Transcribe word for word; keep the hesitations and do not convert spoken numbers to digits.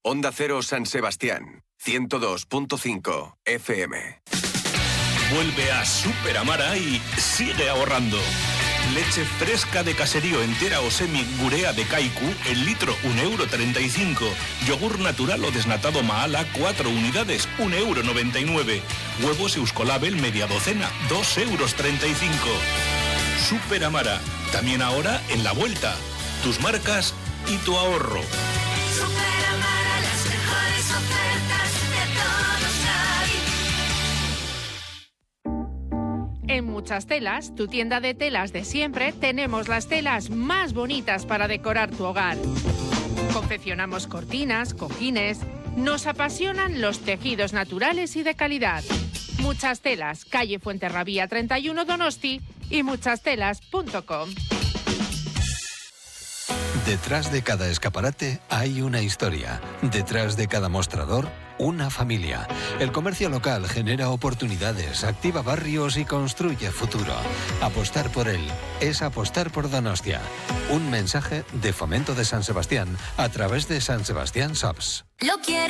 Onda Cero San Sebastián, ciento dos punto cinco F M. Vuelve a Super Amara y sigue ahorrando. Leche fresca de caserío entera o semi gurea de Kaiku, el litro un euro treinta y cinco. Yogur natural o desnatado Maala, cuatro unidades, un euro noventa y nueve. Huevos Euskolabel media docena, dos euros treinta y cinco. Super Amara, también ahora en la vuelta. Tus marcas y tu ahorro. Super Amara, las mejores ofertas de todos lados. En Muchas Telas, tu tienda de telas de siempre, tenemos las telas más bonitas para decorar tu hogar. Confeccionamos cortinas, cojines. Nos apasionan los tejidos naturales y de calidad. Muchas Telas, calle Fuenterrabía treinta y uno Donosti y muchas telas punto com. Detrás de cada escaparate hay una historia. Detrás de cada mostrador, una familia. El comercio local genera oportunidades, activa barrios y construye futuro. Apostar por él es apostar por Donostia. Un mensaje de Fomento de San Sebastián a través de San Sebastián Shops. Lo quiero.